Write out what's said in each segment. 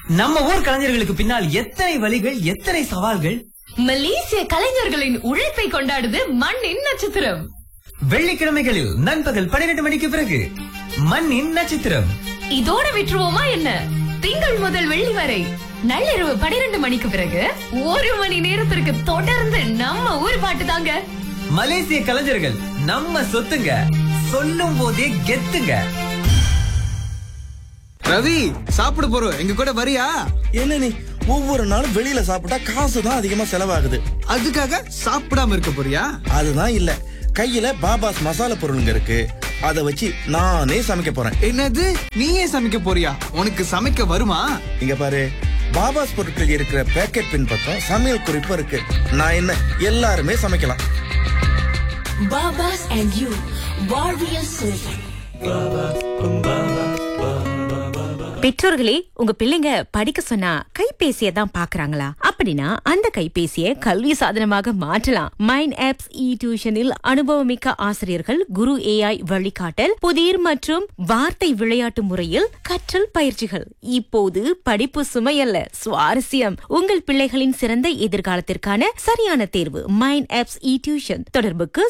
நம்ம ஊர் கலைஞர்களுக்கு பின்னால் எத்தனை வழிகள், எத்தனை சவால்கள். மலேசிய கலைஞர்களின் உழைப்பை கொண்டாடுது மண்ணின் நட்சத்திரம். வெள்ளிக்கிழமைகளில் நண்பகல் 12 மணிக்கு பிறகு மண்ணின் நட்சத்திரம். இதோட விட்டுருவோமா என்ன? திங்கள் முதல் வெள்ளி வரை நள்ளிரவு 12 மணிக்கு பிறகு 1 மணி நேரத்திற்கு தொடர்ந்து நம்ம ஊர் பாட்டு தாங்க. மலேசிய கலைஞர்கள் நம்ம சொத்துங்க, சொல்லும் போதே கெத்துங்க. ரவி, சாப்பிட போறோம், எங்க கூட வரியா? என்ன நீ ஒவ்வொரு நாளும் வெளியில சாப்பிட்டா காசு தான் அதிகமா செலவாகுது. அதுக்காக சாப்பிடாம இருக்க போறியா? அதுதான் இல்ல, கையில பாபாஸ் மசாலா பொருளுங்க இருக்கு, அத வச்சு நானே சமைக்க போறேன். என்னது, நீயே சமைக்க போறியா? உனக்கு சமைக்க வருமா? இங்க பாரு, பாபாஸ் பொருட்கள் இருக்கிற பேக்கெட் பின் பக்கம் சமையல் குறிப்பு இருக்கு. நான் என்ன, எல்லாருமே சமைக்கலாம். பாபாஸ் அண்ட் யூ வாரியர் சில்வர். பெற்றோர்களே, உங்க பிள்ளைங்க படிக்க சொன்னா கைபேசியை தான் பாக்குறாங்களா? அப்படின்னா அந்த கைபேசியை கல்வி சாதனமாக மாற்றலாம். மைண்ட் ஆப்ஸ் இ டியூஷனில் அனுபவமிக்க ஆசிரியர்கள், குரு AI வழிகாட்டல், புதிர் மற்றும் வார்த்தை விளையாட்டு முறையில் கற்றல் பயிற்சிகள். இப்போது படிப்பு சுமையல்ல, சுவாரஸ்யம். உங்கள் பிள்ளைகளின் சிறந்த எதிர்காலத்திற்கான சரியான தேர்வு மைண்ட் ஆப்ஸ் இ டியூஷன். தொடர்புக்கு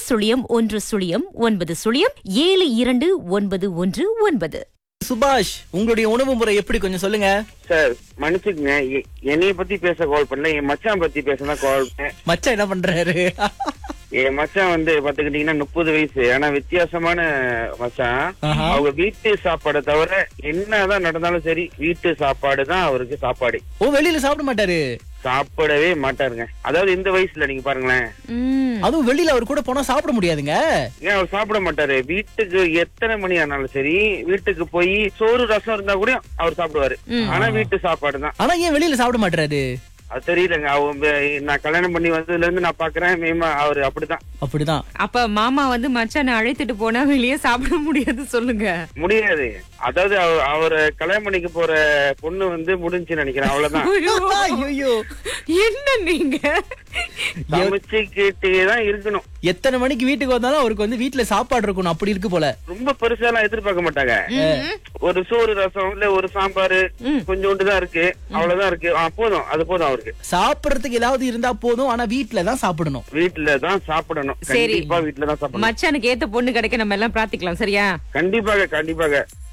0109729119. சுபாஷ், உங்களுடைய உணவு முறை எப்படி கொஞ்சம் சொல்லுங்க சார். மன்னிச்சுக்குங்க, என்னைய பத்தி பேச கால் பண்ணல, என் மச்சான் பத்தி பேசதான் கால் பண்ணேன். மச்சான் என்ன பண்றாரு? என் மச்சான் வந்து பாத்துக்கிட்டீங்கன்னா 30 வயசு, ஆனா வித்தியாசமான மச்சான். அவங்க வீட்டு சாப்பாடை தவிர என்னதான் நடந்தாலும் சரி, வீட்டு சாப்பாடு தான் அவருக்கு சாப்பாடு. ஓ, வெளியில சாப்பிட மாட்டாரு? சாப்பிடவே மாட்டாருங்க. அதாவது இந்த வயசுல நீங்க பாருங்களேன், அதுவும் வெளியில அவர் கூட போனா சாப்பிட முடியாதுங்க. ஏன் அவர் சாப்பிட மாட்டாரு? வீட்டுக்கு எத்தனை மணி ஆனாலும் சரி, வீட்டுக்கு போய் சோறு ரசம் இருந்தா கூட அவர் சாப்பிடுவாரு. ஆனா வீட்டு சாப்பாடு தான். ஆனா ஏன் வெளியில சாப்பிட மாட்டாரு? அது தெரியலங்க. அவங்க நான் கல்யாணம் பண்ணி வந்ததுல இருந்து நான் பாக்குறேன், அவரு அப்படிதான். அப்ப மாமா வந்து மச்சானை அழைத்துட்டு போனா வெளியே சாப்பிட முடியாது சொல்லுங்க. முடியாது. அதாவது அவரை கல்யாணம் பண்ணிக்க போற பொண்ணு வந்து முடிஞ்சுன்னு நினைக்கிறேன், அவ்வளவுதான். என்ன நீங்க சமைச்சுக்கிட்டேதான் இருக்கணும். எத்தனை மணிக்கு வீட்டுக்கு வந்தாலும் அவருக்கு வந்து வீட்டுல சாப்பாடு இருக்கணும், அப்படி இருக்கு போல. ரொம்ப பெருசாலாம் எதிர்பார்க்க மாட்டாங்க. ஒரு சோறு ரசம் இல்ல ஒரு சாம்பாரு கொஞ்சோண்டுதான் இருக்கு, அவ்வளவுதான் இருக்கு, போதும், அது போதும் அவருக்கு. சாப்பிடறதுக்கு ஏதாவது இருந்தா போதும், ஆனா வீட்டுலதான் சாப்பிடணும். வீட்டுலதான் சாப்பிடணும், கண்டிப்பா வீட்டுலதான் சாப்பிடணும். மச்சானுக்கு ஏத்த பொண்ணு கிடைக்க நம்ம எல்லாம் பிரார்த்திக்கலாம், சரியா? கண்டிப்பாக.